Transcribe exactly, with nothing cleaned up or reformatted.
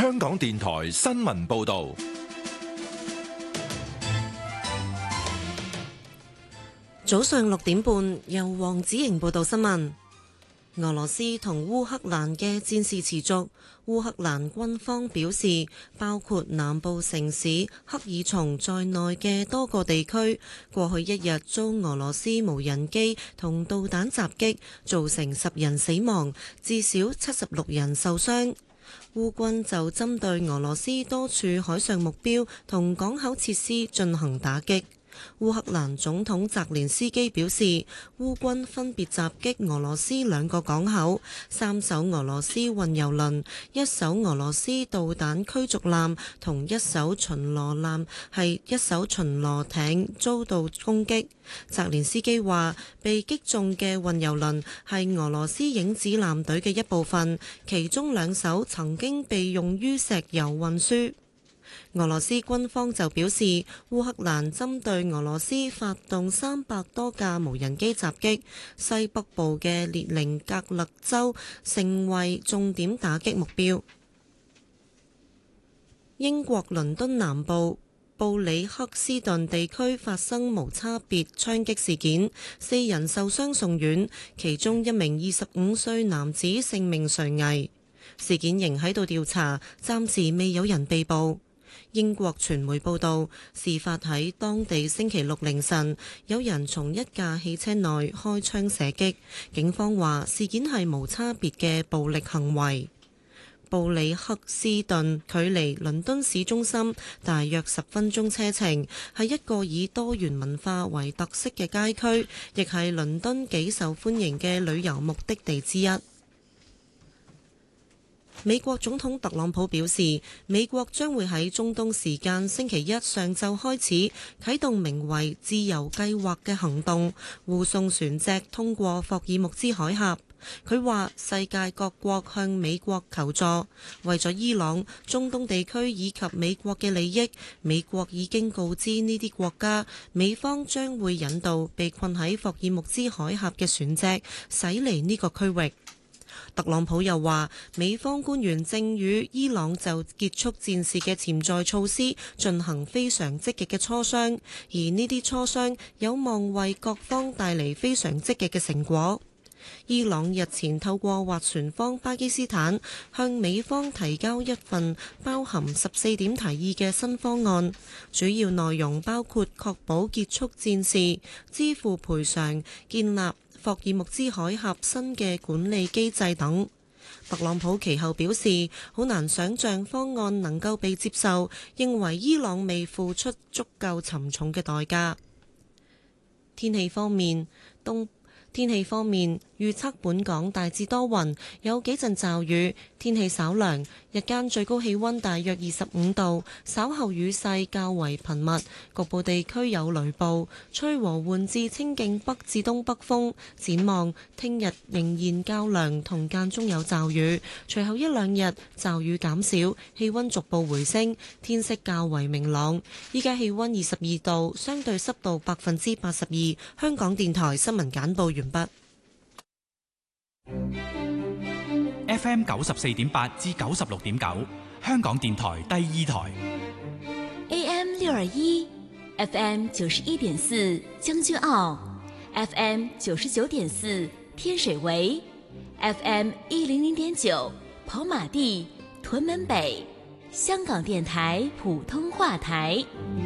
香港電台新聞報道。 早上六點半，由黃子瑩報道新聞。俄羅斯同烏克蘭嘅戰事持續。烏克蘭軍方表示，包括南部城市克爾松在內嘅多個地區，過去一日遭俄羅斯無人機同導彈襲擊，造成十人死亡，至少七十六人受傷。烏軍就針對俄羅斯多處海上目標同港口設施進行打擊。烏克蘭總統澤連斯基表示，烏軍分別襲擊俄羅斯兩個港口、三艘俄羅斯運油輪、一艘俄羅斯導彈驅逐艦同一艘巡邏艦係一艘巡邏艇遭到攻擊。澤連斯基話，被擊中嘅運油輪係俄羅斯影子艦隊嘅一部分，其中兩艘曾經被用於石油運輸。俄羅斯軍方就表示，烏克蘭針對俄羅斯發動三百多架無人機襲擊，西北部嘅列寧格勒州成為重點打擊目標。英國倫敦南部布里克斯頓地區發生無差別槍擊事件，四人受傷送院，其中一名二十五歲男子性命垂危。事件仍喺度調查，暫時未有人被捕。英國傳媒報道，事發喺當地星期六凌晨，有人從一架汽車內開槍射擊。警方話事件係無差別嘅暴力行為。布里克斯頓距離倫敦市中心大約十分鐘車程，係一個以多元文化為特色嘅街區，亦係倫敦幾受歡迎嘅旅遊目的地之一。美國總統特朗普表示，美國將會喺中東時間星期一上晝開始啟動名為自由計劃嘅行動，護送船隻通過霍爾木茲海峽。佢話世界各國向美國求助，為咗伊朗、中東地區以及美國嘅利益，美國已經告知呢啲國家，美方將會引導被困喺霍爾木茲海峽嘅船隻駛離呢個區域。特朗普又話，美方官員正與伊朗就結束戰事嘅潛在措施進行非常積極嘅磋商，而呢啲磋商有望為各方帶嚟非常積極嘅成果。伊朗日前透過斡旋方巴基斯坦向美方提交一份包含十四點提議嘅新方案，主要內容包括確保結束戰事、支付賠償、建立霍爾木茲海峽新嘅管理機制等。特朗普其後表示，好難想像方案能夠被接受，認為伊朗未付出足夠沉重嘅代價。天氣方面，東天氣方面，預測本港大致多雲，有幾陣驟雨，天氣稍涼，日間最高氣溫大約二十五度，稍後雨勢較為頻密，局部地區有雷暴，吹和緩至清勁北至東北風。展望聽日仍然較涼，同間中有驟雨，隨後一兩日驟雨減少，氣溫逐步回升，天色較為明朗。依家氣溫二十二度，相對濕度百分之八十二。香港電台新聞簡報完畢。 F M 九十四點八至九十六點九，香港電台第二台。 A M 六二一，F M 九十一點四將軍澳，F M 九十九點四天水圍，F M 一零零點九跑馬地、屯門北，香港電台普通話台。